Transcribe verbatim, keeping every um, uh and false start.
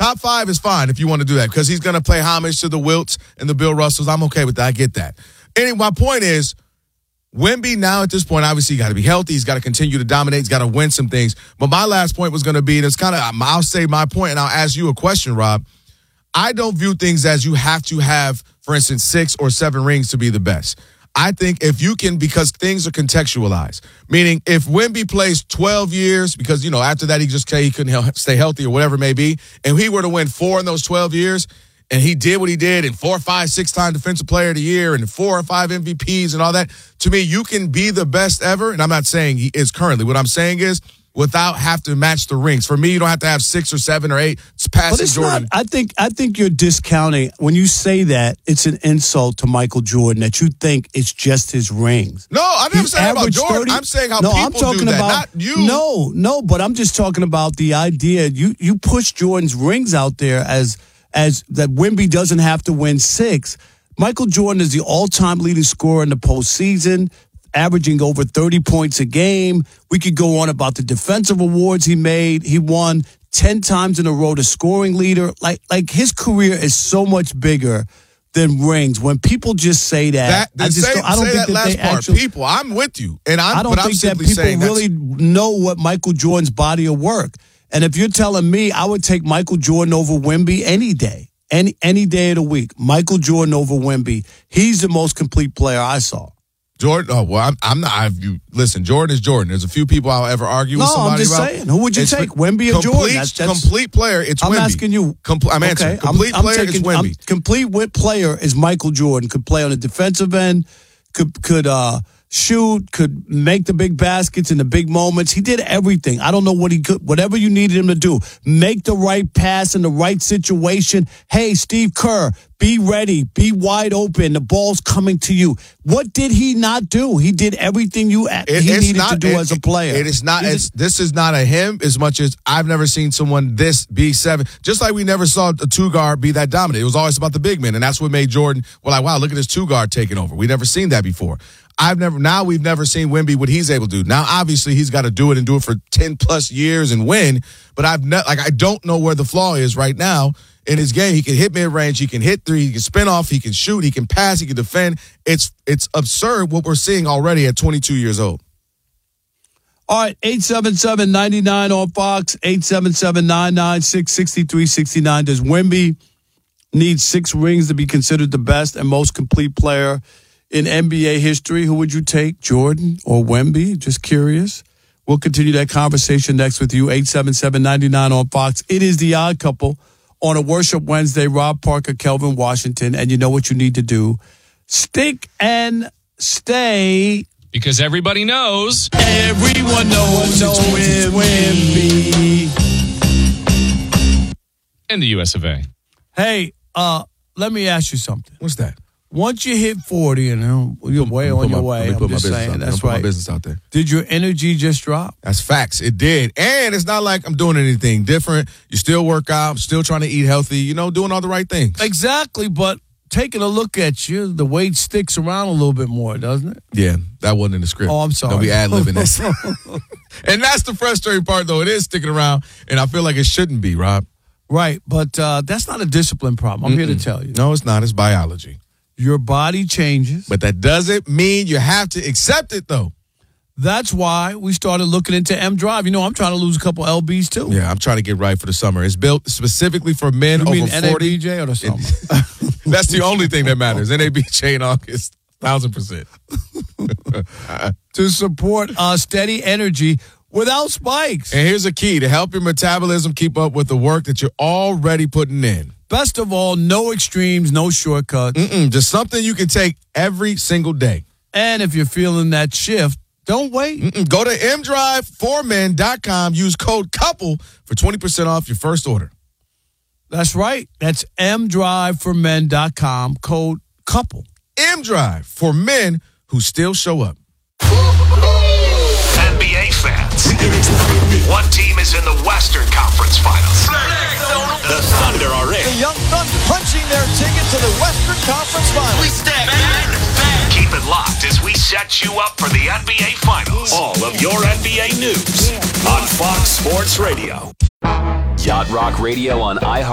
Top five is fine if you want to do that because he's going to pay homage to the Wilts and the Bill Russells. I'm okay with that. I get that. Anyway, my point is, Wemby now at this point, obviously, got to be healthy. He's got to continue to dominate. He's got to win some things. But my last point was going to be, and it's kind of, I'll say my point, and I'll ask you a question, Rob. I don't view things as you have to have, for instance, six or seven rings to be the best. I think if you can, because things are contextualized, meaning if Wemby plays twelve years, because, you know, after that he just he couldn't stay healthy or whatever it may be, and he were to win four in those twelve years, and he did what he did, and four, five, six-time Defensive Player of the Year, and four or five M V Ps and all that, to me, you can be the best ever, and I'm not saying he is currently. What I'm saying is, without have to match the rings. For me, you don't have to have six or seven or eight. It's passing Jordan. Not, I think I think you're discounting. When you say that, it's an insult to Michael Jordan that you think it's just his rings. No, I never said that about Jordan. thirty I'm saying how no, people I'm talking do that, about, not you. No, no, but I'm just talking about the idea. You you push Jordan's rings out there as as that Wemby doesn't have to win six. Michael Jordan is the all-time leading scorer in the postseason, averaging over thirty points a game. We could go on about the defensive awards he made. He won ten times in a row the scoring leader. Like, like his career is so much bigger than rings. When people just say that, that I just say, don't, I don't say think that, that last they part. actually, people, I'm with you. And I'm, I don't but think I'm that people saying really know what Michael Jordan's body of work. And if you're telling me, I would take Michael Jordan over Wemby any day. Any any day of the week. Michael Jordan over Wemby. He's the most complete player I saw. Jordan, oh, well, I'm, I'm not, I've, you, listen, Jordan is Jordan. There's a few people I'll ever argue no, with somebody about. No, I'm just about. saying. Who would you it's take, Wemby or complete, Jordan? That's, that's, complete player, it's I'm Wemby. asking you. Compl- I'm answering. Okay, complete I'm, player I'm taking, is Wemby. I'm, complete wit player is Michael Jordan. Could play on the defensive end, could, could uh, shoot, could make the big baskets in the big moments. He did everything. I don't know what he could, whatever you needed him to do. Make the right pass in the right situation. Hey, Steve Kerr, be ready. Be wide open. The ball's coming to you. What did he not do? He did everything you it, he needed not, to do it, as a player. It is not. He It's, this is not a him as much as I've never seen someone this be seven. Just like we never saw a two guard be that dominant. It was always about the big men, and that's what made Jordan. Well, like wow, look at this two guard taking over. We never seen that before. I've never. Now we've never seen Wemby what he's able to do. Now obviously he's got to do it and do it for ten plus years and win. But I've ne- like I don't know where the flaw is right now. In his game, he can hit mid-range, he can hit three, he can spin off, he can shoot, he can pass, he can defend. It's it's absurd what we're seeing already at twenty-two years old. All right, eight seven seven, nine nine on Fox, eight seven seven, nine nine six, six three six nine. Does Wemby need six rings to be considered the best and most complete player in N B A history? Who would you take, Jordan or Wemby? Just curious. We'll continue that conversation next with you, eight seven seven, nine nine on Fox. It is The Odd Couple. On a Worship Wednesday, Rob Parker, Kelvin Washington, and you know what you need to do. Stick and stay. Because everybody knows. Everyone knows it's Wemby. And the U S of A. Hey, uh, let me ask you something. What's that? Once you hit forty, and you're way on your way, I'm just saying, that's right. My business out there. Did your energy just drop? That's facts. It did. And it's not like I'm doing anything different. You still work out, still trying to eat healthy, you know, doing all the right things. Exactly, but taking a look at you, the weight sticks around a little bit more, doesn't it? Yeah, that wasn't in the script. Oh, I'm sorry. Don't be ad-libbing this. And that's the frustrating part, though. It is sticking around, and I feel like it shouldn't be, Rob. Right, but uh, that's not a discipline problem. I'm Mm-mm. here to tell you. No, it's not. It's biology. Your body changes. But that doesn't mean you have to accept it, though. That's why we started looking into M Drive. You know, I'm trying to lose a couple L Bs, too. Yeah, I'm trying to get right for the summer. It's built specifically for men you over mean forty. N A B J or the summer? That's the only thing that matters. N A B J in August, one thousand percent. To support uh, steady energy without spikes. And here's a key to help your metabolism keep up with the work that you're already putting in. Best of all, no extremes, no shortcuts. Mm-mm, just something you can take every single day. And if you're feeling that shift, don't wait. Mm-mm, go to m drive for men dot com. Use code COUPLE for twenty percent off your first order. That's right. That's m drive for men dot com. Code COUPLE. M-Drive for men who still show up. N B A fans. One team is in the Western Conference Finals. The Thunder are in. The Young Thunder punching their ticket to the Western Conference Finals. We step back. Keep it locked as we set you up for the N B A Finals. All of your N B A news on Fox Sports Radio. Yacht Rock Radio on iHeart.